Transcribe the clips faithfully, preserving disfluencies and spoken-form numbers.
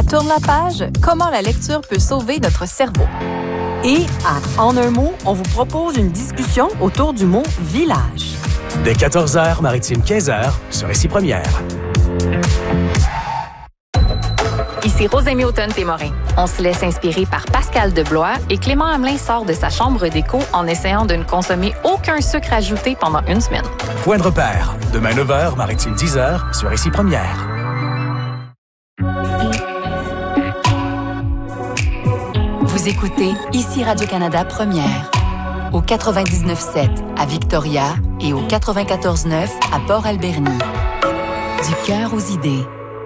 tourne la page, comment la lecture peut sauver notre cerveau. Et à En un mot, on vous propose une discussion autour du mot « village ». Dès quatorze heures, Maritime quinze heures, sur Ici Première. Ici Rosémie Automne-Témorin. On se laisse inspirer par Pascal Deblois et Clément Hamelin sort de sa chambre d'écho en essayant de ne consommer aucun sucre ajouté pendant une semaine. Point de repère. Demain neuf heures, Maritime dix heures, sur Ici Première. Vous écoutez Ici Radio-Canada Première. Au quatre-vingt-dix-neuf sept à Victoria et au quatre-vingt-quatorze neuf à Port-Alberni. Du cœur aux idées.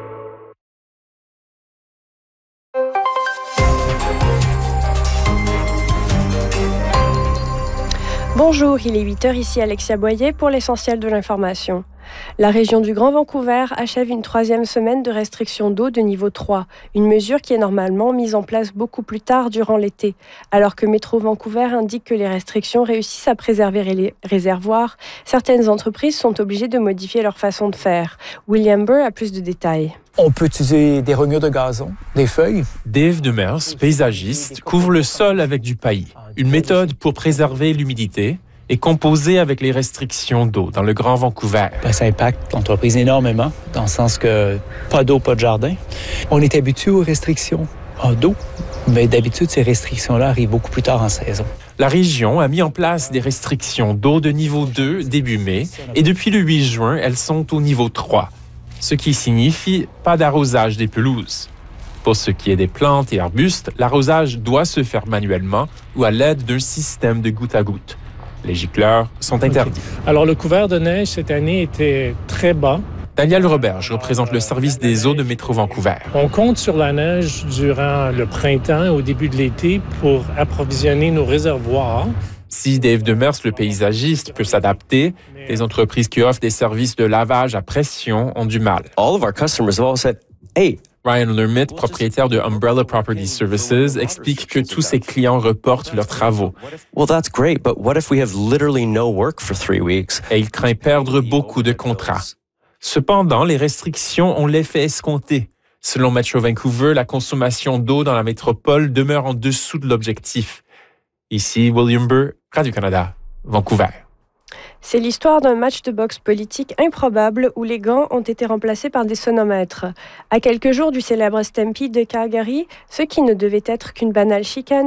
Bonjour, il est huit heures, ici Alexia Boyer pour l'essentiel de l'information. La région du Grand Vancouver achève une troisième semaine de restriction d'eau de niveau trois, une mesure qui est normalement mise en place beaucoup plus tard durant l'été. Alors que Métro Vancouver indique que les restrictions réussissent à préserver les réservoirs, certaines entreprises sont obligées de modifier leur façon de faire. William Burr a plus de détails. On peut utiliser des rognures de gazon, des feuilles. Dave Demers, paysagiste, couvre le sol avec du paillis, une méthode pour préserver l'humidité et composer avec les restrictions d'eau dans le Grand Vancouver. Ben, ça impacte l'entreprise énormément, dans le sens que pas d'eau, pas de jardin. On est habitué aux restrictions d'eau, mais d'habitude, ces restrictions-là arrivent beaucoup plus tard en saison. La région a mis en place des restrictions d'eau de niveau deux début mai et depuis le huit juin, elles sont au niveau trois, ce qui signifie pas d'arrosage des pelouses. Pour ce qui est des plantes et arbustes, l'arrosage doit se faire manuellement ou à l'aide d'un système de goutte à goutte. Les gicleurs sont interdits. Okay. Alors, le couvert de neige cette année était très bas. Daniel Roberge représente le service des eaux de Métro Vancouver. On compte sur la neige durant le printemps et au début de l'été pour approvisionner nos réservoirs. Si Dave Demers, le paysagiste, peut s'adapter, les entreprises qui offrent des services de lavage à pression ont du mal. All of our customers have all said, hey, Ryan Lermit, propriétaire de Umbrella Property Services, explique que tous ses clients reportent leurs travaux. Well, that's great, but what if we have literally no work for three weeks? Et il craint perdre beaucoup de contrats. Cependant, les restrictions ont l'effet escompté. Selon Metro Vancouver, la consommation d'eau dans la métropole demeure en dessous de l'objectif. Ici, William Burr, Radio-Canada, Vancouver. C'est l'histoire d'un match de boxe politique improbable où les gants ont été remplacés par des sonomètres. À quelques jours du célèbre Stampede de Calgary, ce qui ne devait être qu'une banale chicane